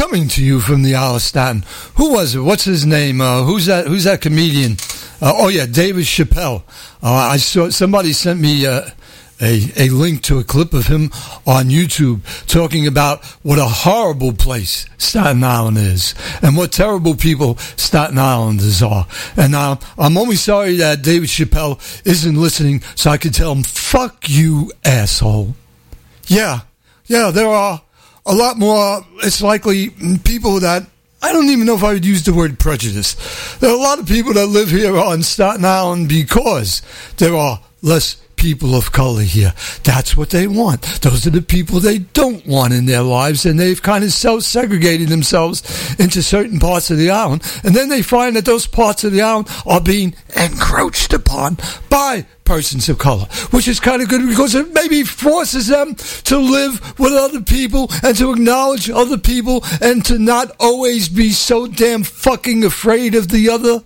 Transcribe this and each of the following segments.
coming to you from the Isle of Staten. Who was it? What's his name? Who's that comedian? David Chappelle. I saw somebody sent me a link to a clip of him on YouTube talking about what a horrible place Staten Island is and what terrible people Staten Islanders are. And I'm only sorry that David Chappelle isn't listening so I can tell him, fuck you, asshole. Yeah, there are a lot more, it's likely, people that, I don't even know if I would use the word prejudice. There are a lot of people that live here on Staten Island because there are less people of color here. That's what they want. Those are the people they don't want in their lives, and they've kind of segregated themselves into certain parts of the island, and then they find that those parts of the island are being encroached upon by persons of color, which is kind of good because it maybe forces them to live with other people and to acknowledge other people and to not always be so damn fucking afraid of the other.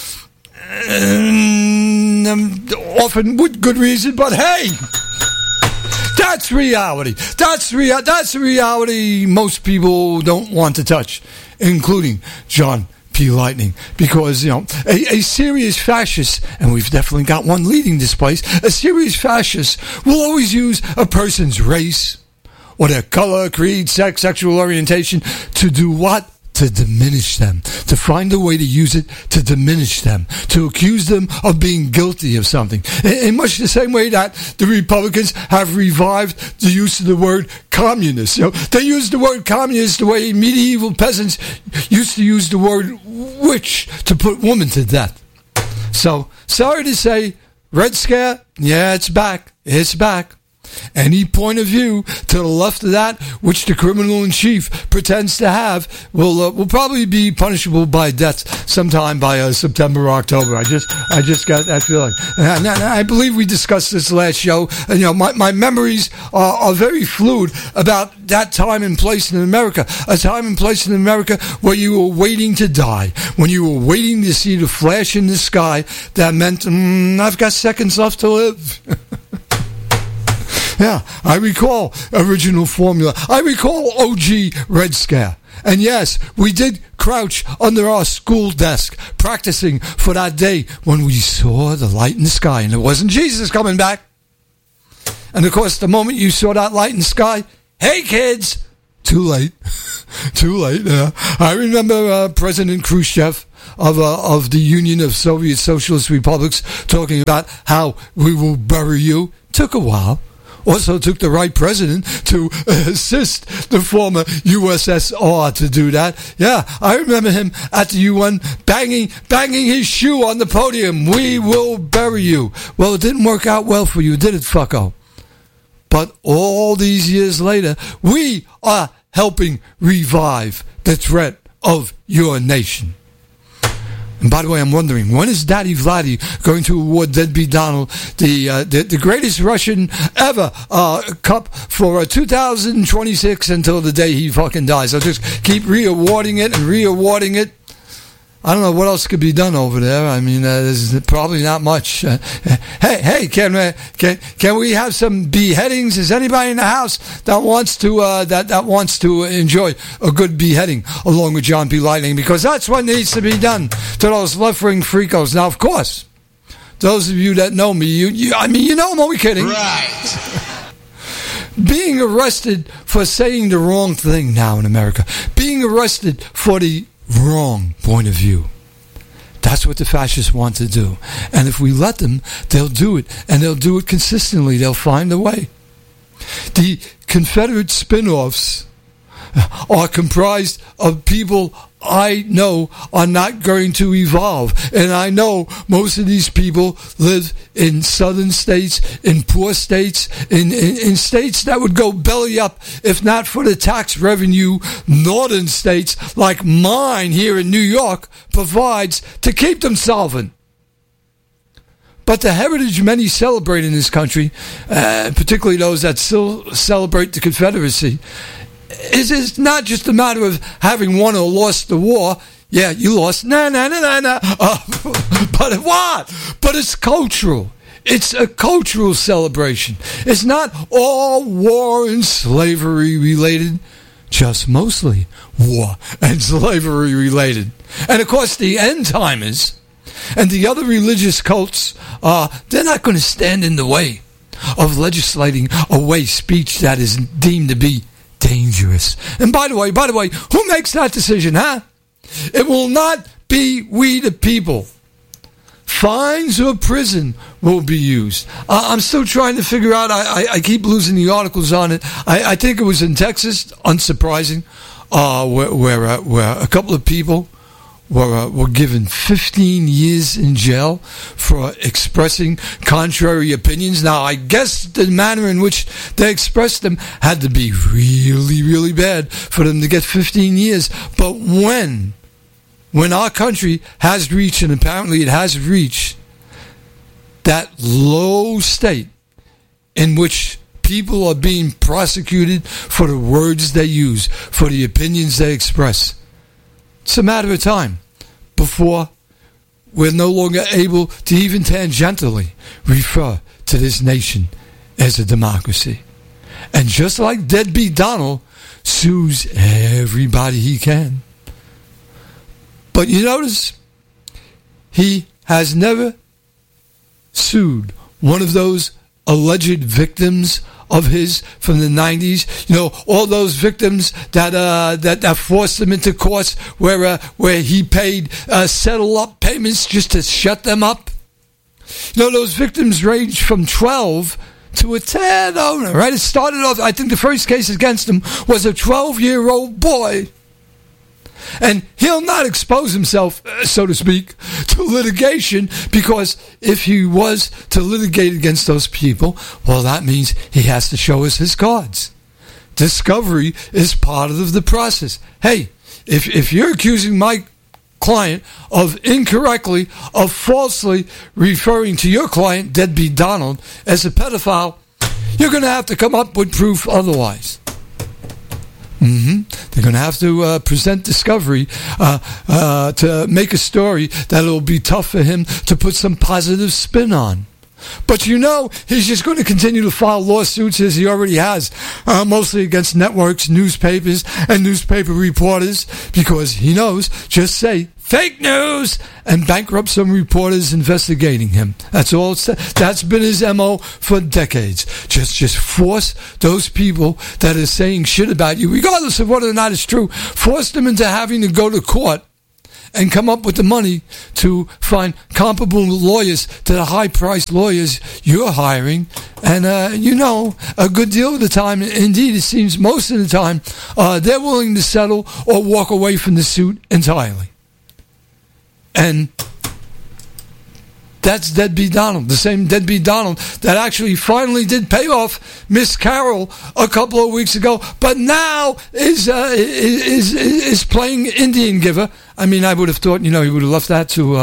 Often with good reason, but hey, that's reality. That's reality most people don't want to touch, including John P. Lightning, because, a serious fascist, and we've definitely got one leading this place, a serious fascist will always use a person's race or their color, creed, sex, sexual orientation to do what? To diminish them, to find a way to use it to diminish them, to accuse them of being guilty of something. In much the same way that the Republicans have revived the use of the word communist. They use the word communist the way medieval peasants used to use the word witch to put women to death. So, sorry to say, Red Scare, yeah, it's back. It's back. Any point of view to the left of that, which the criminal in chief pretends to have, will probably be punishable by death sometime by September or October. I just got that feeling. And I believe we discussed this last show. And, my memories are very fluid about that time and place in America. A time and place in America where you were waiting to die, when you were waiting to see the flash in the sky that meant, I've got seconds left to live. Yeah, I recall Original Formula. I recall OG Red Scare. And yes, we did crouch under our school desk practicing for that day when we saw the light in the sky. And it wasn't Jesus coming back. And of course, the moment you saw that light in the sky, hey kids, too late. Too late. I remember President Khrushchev of the Union of Soviet Socialist Republics talking about how we will bury you. Took a while. Also took the right president to assist the former USSR to do that. Yeah, I remember him at the UN banging his shoe on the podium. We will bury you. Well, it didn't work out well for you, did it, fucko? But all these years later, we are helping revive the threat of your nation. And by the way, I'm wondering, when is Daddy Vladdy going to award Deadbeat Donald the greatest Russian ever cup for 2026 until the day he fucking dies? I'll just keep re-awarding it and re-awarding it. I don't know what else could be done over there. I mean, there's probably not much. Hey, can we have some beheadings? Is anybody in the house that wants to that wants to enjoy a good beheading along with John P. Lightning? Because that's what needs to be done to those left-wing freakos. Now, of course, those of you that know me, you know I'm only kidding. Right. Being arrested for saying the wrong thing now in America. Being arrested for the wrong point of view. That's what the fascists want to do. And if we let them, they'll do it. And they'll do it consistently. They'll find a way. The Confederate spin-offs are comprised of people I know are not going to evolve. And I know most of these people live in southern states, in poor states, in states that would go belly up if not for the tax revenue northern states like mine here in New York provides to keep them solvent. But the heritage many celebrate in this country, particularly those that still celebrate the Confederacy, is not just a matter of having won or lost the war. Yeah, you lost. But what? But it's cultural. It's a cultural celebration. It's not all war and slavery related. just mostly war and slavery related. And of course, the end timers and the other religious cults, they're not going to stand in the way of legislating away speech that is deemed to be dangerous. And by the way, who makes that decision, huh? It will not be we the people. Fines or prison will be used. I'm still trying to figure out. I keep losing the articles on it. I think it was in Texas, unsurprising, where a couple of people were given 15 years in jail for expressing contrary opinions. Now, I guess the manner in which they expressed them had to be really, really bad for them to get 15 years. But when our country has reached, and apparently it has reached, that low state in which people are being prosecuted for the words they use, for the opinions they express, it's a matter of time before we're no longer able to even tangentially refer to this nation as a democracy. And just like Deadbeat Donald sues everybody he can. But you notice, he has never sued one of those alleged victims of his from the 90s. You know, all those victims that forced him into courts where he paid settle-up payments just to shut them up. You know, those victims range from 12 to a 10 owner, right? It started off, I think the first case against him was a 12-year-old boy. And he'll not expose himself, so to speak, to litigation, because if he was to litigate against those people, well, that means he has to show us his cards. Discovery is part of the process. Hey, if you're accusing my client of incorrectly, of falsely referring to your client, Deadbeat Donald, as a pedophile, you're going to have to come up with proof otherwise. They're going to have to present discovery to make a story that'll be tough for him to put some positive spin on. But you know, he's just going to continue to file lawsuits as he already has, mostly against networks, newspapers, and newspaper reporters, because he knows, just say fake news and bankrupt some reporters investigating him. That's all. That's been his MO for decades. Just force those people that are saying shit about you, regardless of whether or not it's true, force them into having to go to court and come up with the money to find comparable lawyers to the high-priced lawyers you're hiring. And, you know, a good deal of the time, indeed, it seems most of the time, they're willing to settle or walk away from the suit entirely. And that's Deadbeat Donald, the same Deadbeat Donald that actually finally did pay off Miss Carol a couple of weeks ago, but now is playing Indian giver. I mean, I would have thought, you know, he would have left that to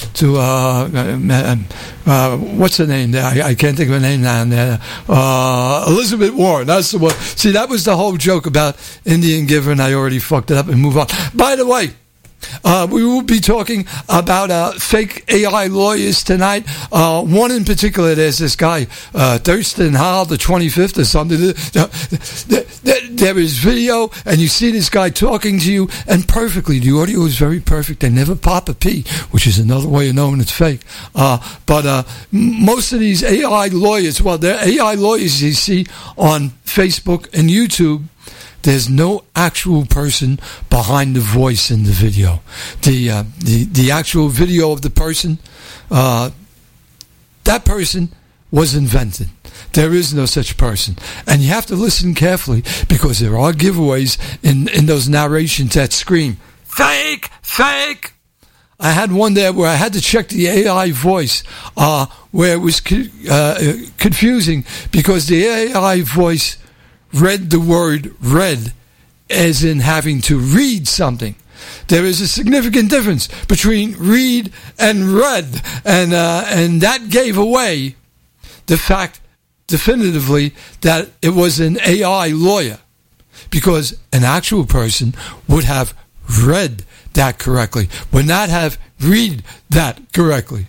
what's her name there? I can't think of her name now. There, Elizabeth Warren. That's the one. See, that was the whole joke about Indian giver, and I already fucked it up and move on. By the way, we will be talking about fake AI lawyers tonight. One in particular, there's this guy, Thurston Howell, the 25th or something. There is video, and you see this guy talking to you, and perfectly. The audio is very perfect. They never pop a P, which is another way of knowing it's fake. But most of these AI lawyers, well, they're AI lawyers you see on Facebook and YouTube. There's no actual person behind the voice in the video. The actual video of the person, that person was invented. There is no such person. And you have to listen carefully, because there are giveaways in those narrations that scream, fake, fake. I had one there where I had to check the AI voice, where it was confusing, because the AI voice read the word read as in having to read something. There is a significant difference between read and read, and that gave away the fact definitively that it was an AI lawyer, because an actual person would have read that correctly, would not have read that correctly.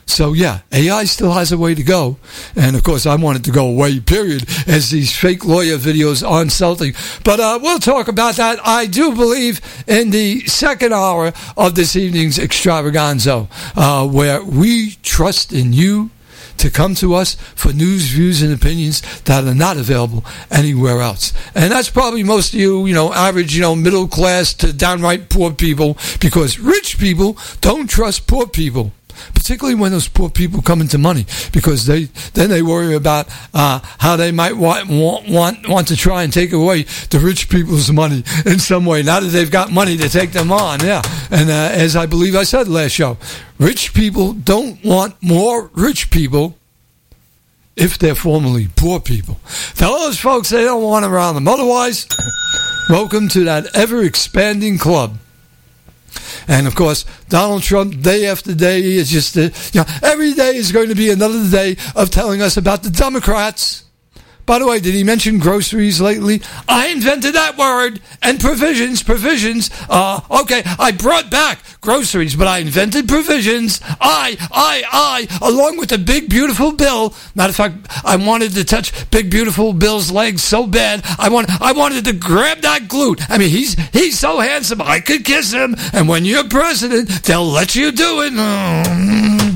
So, yeah, AI still has a way to go. And, of course, I want it to go away, period, as these fake lawyer videos are insulting. But we'll talk about that. I do believe in the second hour of this evening's extravaganza, where we trust in you to come to us for news, views, and opinions that are not available anywhere else. And that's probably most of you, average, middle class to downright poor people, because rich people don't trust poor people. Particularly when those poor people come into money, because then they worry about how they might want to try and take away the rich people's money in some way. Now that they've got money to take them on, yeah. And as I believe I said last show, rich people don't want more rich people if they're formerly poor people. Tell those folks they don't want around them. Otherwise, welcome to that ever-expanding club. And, of course, Donald Trump, day after day, is just, every day is going to be another day of telling us about the Democrats. By the way, did he mention groceries lately? I invented that word. And provisions. Okay, I brought back groceries, but I invented provisions. I, along with the big, beautiful Bill. Matter of fact, I wanted to touch Big, Beautiful Bill's legs so bad. I wanted to grab that glute. I mean, he's so handsome, I could kiss him. And when you're president, they'll let you do it.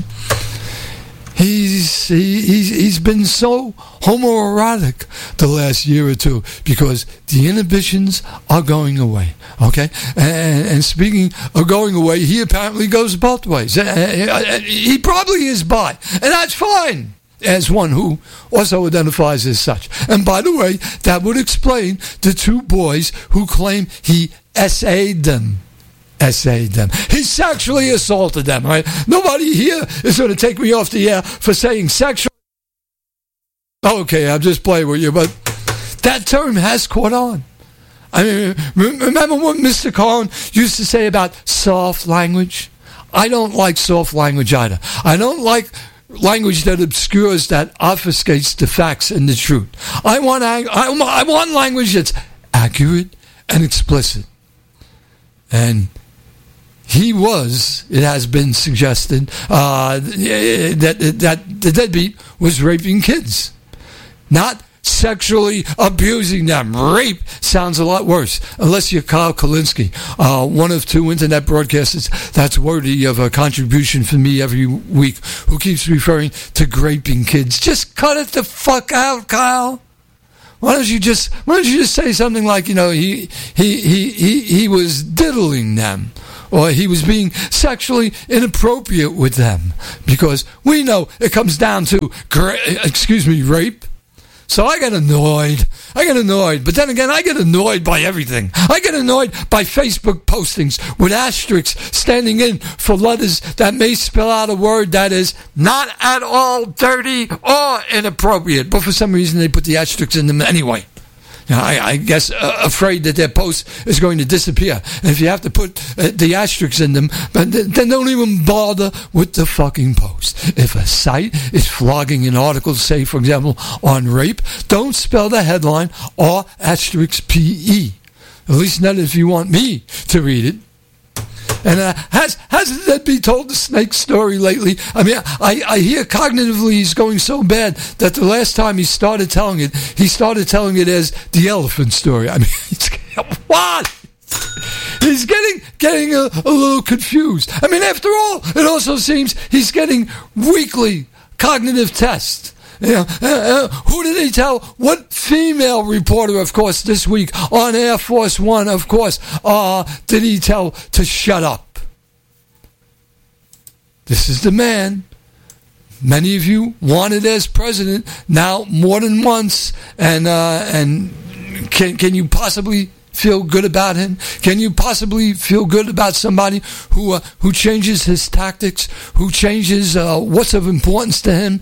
He's been so homoerotic the last year or two because the inhibitions are going away. Okay, and speaking of going away, he apparently goes both ways. He probably is bi, and that's fine, as one who also identifies as such. And by the way, that would explain the two boys who claim he essayed them. He sexually assaulted them, right? Nobody here is going to take me off the air for saying sexual. Okay, I'm just playing with you, but that term has caught on. I mean, remember what Mr. Cohen used to say about soft language? I don't like soft language either. I don't like language that obscures, that obfuscates the facts and the truth. I want language that's accurate and explicit. And it has been suggested, that the deadbeat was raping kids, not sexually abusing them. Rape sounds a lot worse, unless you're Kyle Kulinski, one of two internet broadcasters that's worthy of a contribution from me every week, who keeps referring to raping kids. Just cut it the fuck out, Kyle. Why don't you just say something like, he was diddling them, or he was being sexually inappropriate with them, because we know it comes down to rape. So I get annoyed, but then again, I get annoyed by everything. I get annoyed by Facebook postings with asterisks standing in for letters that may spell out a word that is not at all dirty or inappropriate, but for some reason they put the asterisks in them anyway. I guess afraid that their post is going to disappear. And if you have to put the asterisks in them, then don't even bother with the fucking post. If a site is flogging an article, say, for example, on rape, don't spell the headline or asterisk PE. At least not if you want me to read it. And hasn't that been told the snake story lately? I mean, I hear cognitively he's going so bad that the last time he started telling it as the elephant story. I mean, what? He's getting a little confused. I mean, after all, it also seems he's getting weekly cognitive tests. Who did he tell? What female reporter, of course, this week on Air Force One, of course, did he tell to shut up? This is the man many of you wanted as president now more than once, and can you possibly feel good about him? Can you possibly feel good about somebody who changes his tactics, who changes what's of importance to him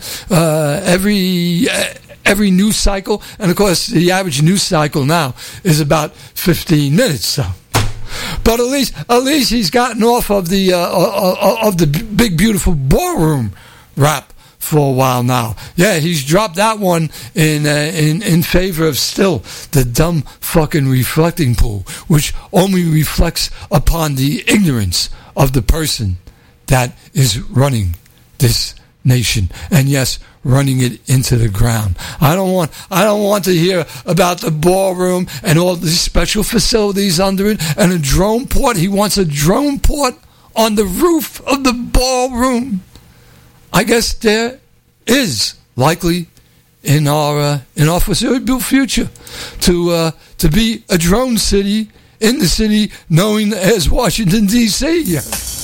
every news cycle? And of course, the average news cycle now is about 15 minutes. So, but at least he's gotten off of the big beautiful ballroom rap for a while now. Yeah, he's dropped that one in favor of still the dumb fucking reflecting pool, which only reflects upon the ignorance of the person that is running this nation. And yes, running it into the ground. I don't want to hear about the ballroom and all these special facilities under it and a drone port. He wants a drone port on the roof of the ballroom. I guess there is likely in our foreseeable future to be a drone city in the city known as Washington, D.C.